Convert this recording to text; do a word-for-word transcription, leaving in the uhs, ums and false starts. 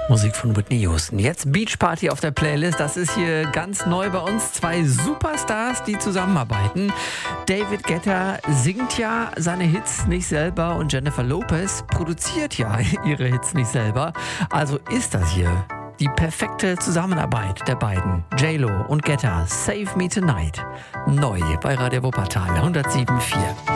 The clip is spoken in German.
Musik von Whitney Houston. Jetzt Beach Party auf der Playlist. Das ist hier ganz neu bei uns. Zwei Superstars, die zusammenarbeiten. David Guetta singt ja seine Hits nicht selber und Jennifer Lopez produziert ja ihre Hits nicht selber. Also ist das hier die perfekte Zusammenarbeit der beiden. J-Lo und Guetta, Save Me Tonight. Neu bei Radio Wuppertal hundertsieben Komma vier.